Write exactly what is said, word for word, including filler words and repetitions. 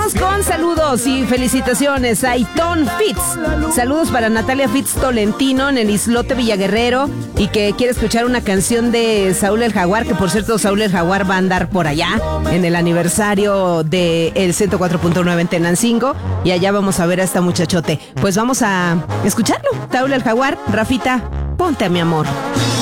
Vamos con saludos y felicitaciones a Itón Fitz. Saludos para Natalia Fitz Tolentino en el Islote Villaguerrero y que quiere escuchar una canción de Saúl el Jaguar, que por cierto Saúl el Jaguar va a andar por allá en el aniversario del ciento cuatro punto nueve en Tenancingo y allá vamos a ver a esta muchachote. Pues vamos a escucharlo. Saúl el Jaguar, Rafita, ponte a mi amor.